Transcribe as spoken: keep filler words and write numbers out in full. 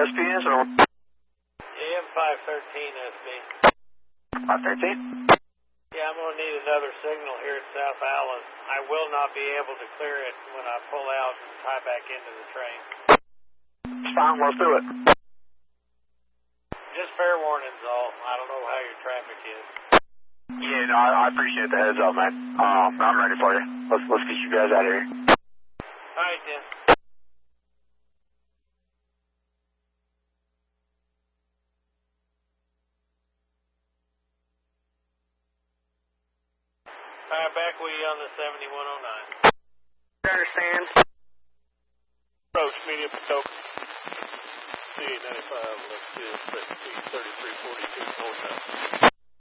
S P is or? Yeah, M five thirteen S P. five thirteen? Yeah, I'm going to need another signal here at South Allen. I will not be able to clear it when I pull out and tie back into the train. It's fine, let's do it. Just fair warning's all. I don't know how your traffic is. Yeah, no, I, I appreciate the heads up, man. Um, I'm ready for you. Let's let's get you guys out of here. All right, then. All right, back with you on the seventy-one oh nine. Understand? Approach, medium Potomac. C eight ninety-five, let's do it, C thirty-three forty-two, north.